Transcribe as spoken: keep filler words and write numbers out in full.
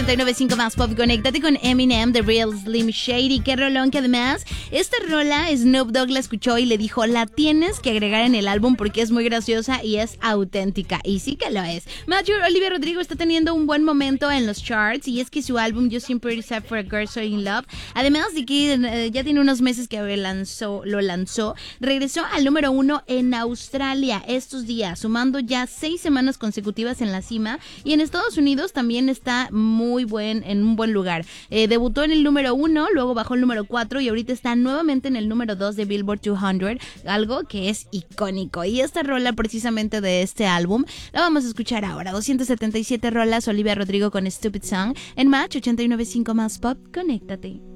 ochenta y nueve punto cinco más pop. Conéctate con Eminem, The Real Slim Shady. Qué rolón, que además esta rola Snoop Dogg la escuchó y le dijo, la tienes que agregar en el álbum porque es muy graciosa y es auténtica. Y sí que lo es. Matthew Olivia Rodrigo está teniendo un buen momento en los charts y es que su álbum Just Pretty Sad for a Girl So In Love, además de que eh, ya tiene unos meses que lanzó, lo lanzó, regresó al número uno en Australia estos días, sumando ya seis semanas consecutivas en la cima, y en Estados Unidos también está muy buen, en un buen lugar. Eh, debutó en el número uno, luego bajó el número cuatro y ahorita está nuevamente en el número dos de Billboard doscientos, algo que es icónico. Y esta rola precisamente de este álbum la vamos a escuchar ahora. doscientas setenta y siete rolas, Olivia Rodrigo con Stupid Song en Match ochenta y nueve punto cinco más pop. Conéctate.